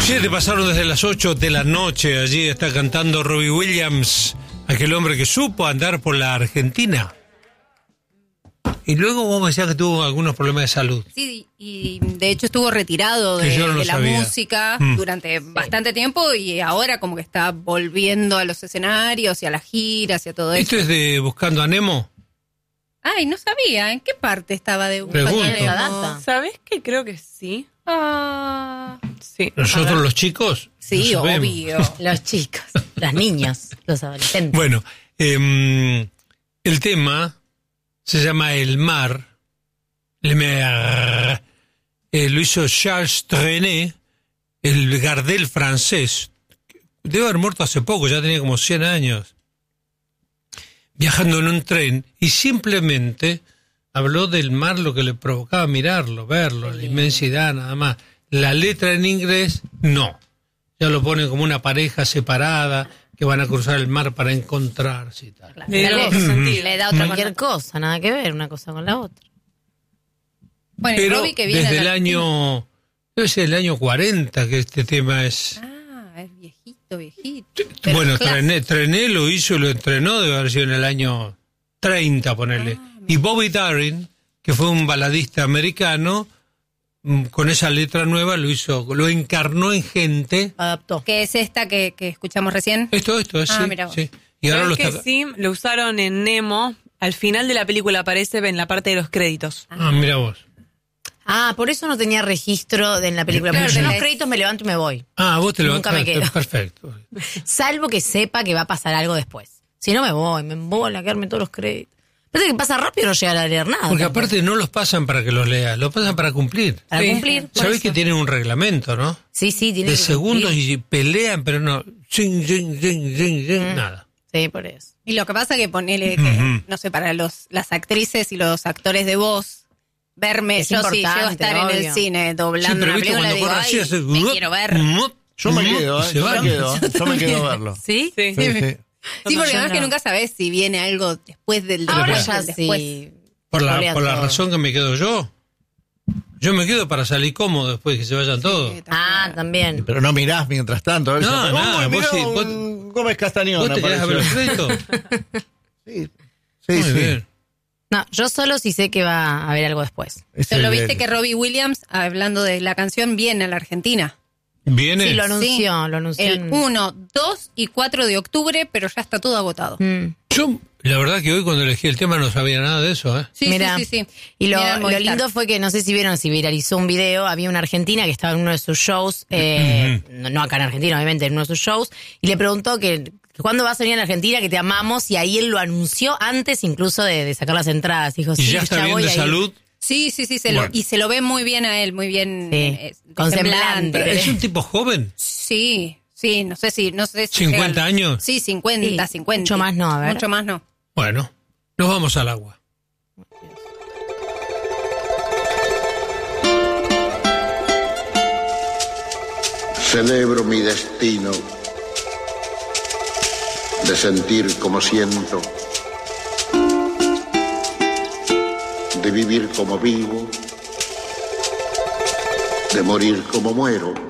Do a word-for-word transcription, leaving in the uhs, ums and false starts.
Siete pasaron desde las ocho de la noche. Allí está cantando Robbie Williams, aquel hombre que supo andar por la Argentina. Y luego vos me decías que tuvo algunos problemas de salud. Sí, y de hecho estuvo retirado de, no de la sabía. música mm. durante sí. bastante tiempo y ahora como que está volviendo a los escenarios y a las giras y a todo ¿Esto eso. es de Buscando a Nemo? Ay, no sabía. ¿En qué parte estaba de Buscando Pregunto. a Nemo? data. ¿Sabés que creo que sí? Ah, Sí. ¿Nosotros los chicos? sí, No sabemos. obvio. Los chicos, los niños, los adolescentes. Bueno, eh, el tema se llama El Mar. Le Mer. Eh, lo hizo Charles Trenet, el Gardel francés. Debe haber muerto hace poco, ya tenía como cien años. Viajando en un tren y simplemente habló del mar, lo que le provocaba mirarlo, verlo, la inmensidad, nada más. La letra en inglés, no. Ya lo ponen como una pareja separada que van a cruzar el mar para encontrarse y tal. Le da Le- otro sentido. Le da otra Cualquier connotación. cosa, nada que ver una cosa con la otra. Bueno, y Pero Robbie que viene desde de el la Argentina. año, debe ser el año cuarenta que este tema es... Ah, es viejito, viejito. Pero Bueno, clásico. Trenet, Trenet lo hizo y lo entrenó, debe haber sido en el año treinta, ponerle. Ah, y Bobby Darin, que fue un baladista americano, mm, con esa letra nueva lo hizo, lo encarnó en gente. Adaptó. Que es esta que, que escuchamos recién. Esto, esto, es Ah, sí, mira vos. sí. Y ahora lo ¿Sabés está... que sí? Lo usaron en Nemo. Al final de la película aparece en la parte de los créditos. Ah, mira vos. Ah, por eso no tenía registro de en la película. Porque Claro, yo en los tenés- créditos me levanto y me voy. Ah, vos te lo Nunca me quedo. Perfecto. Salvo que sepa que va a pasar algo después. Si no me voy, me embola quedarme todos los créditos. Parece que pasa rápido no llegar a leer nada. Porque tampoco. aparte no los pasan para que los leas, los pasan para cumplir. Para Sí. cumplir. por Sabés eso. que tienen un reglamento, ¿no? Sí, sí, tiene De que segundos cumplir. y pelean, pero no. Zing, zing, zing, zing, zing, nada. Sí, por eso. Y lo que pasa que ponele que, Ujú. no sé, para los las actrices y los actores de voz, verme, Es yo sí importante, llego a estar en el obvio. cine Sí, doblando pero una viste película y cuando digo, corre así, ay, hace... me quiero ver. Yo me quedo, y ¿eh? se Yo van. me quedo, ¿eh? Yo me quedo a verlo. ¿Sí? Sí. Sí, sí. Sí, porque yo además no. que nunca sabes si viene algo después del Ahora después ya del después. sí. Por la, Golean por la todo. razón que me quedo yo. Yo me quedo para salir cómodo después de que se vayan todos. Sí, Ah, también. Pero no mirás mientras tanto. a ver, No, se- nada, Uy, vos mirá, sí, vos- un Gómez Castañón ¿Vos te quedás a ver los apareció. créditos? Sí, sí, Muy sí. bien. No, yo solo sí sé que va a haber algo después. Es Pero lo el- viste que Robbie Williams, hablando de la canción, viene a la Argentina. ¿Viene? Sí, lo anunció, Sí. lo anunció. El en- uno, dos y cuatro de octubre, pero ya está todo agotado. Mm. Yo, la verdad que hoy cuando elegí el tema no sabía nada de eso, ¿eh? Sí, Mirá. sí, sí, sí. Y lo, Viene al lo Movistar. lindo fue que no sé si vieron, si viralizó un video, había una argentina que estaba en uno de sus shows, eh, no, no acá en Argentina, obviamente, en uno de sus shows, y le preguntó que, que cuándo vas a venir a la Argentina, que te amamos, y ahí él lo anunció antes incluso de, de sacar las entradas. Dijo, Y sí, ya está bien voy de a ir. salud. Sí, sí, sí, se Bueno. lo, y se lo ve muy bien a él, muy bien. Sí, eh, de con semblante. semblante. ¿Es un tipo joven? Sí, sí, no sé si, no sé si ¿cincuenta llega al- años? Sí, cincuenta, Sí, cincuenta. mucho más no, a ver. Mucho más no. Bueno, nos vamos al agua. Celebro mi destino de sentir como siento, de vivir como vivo, de morir como muero.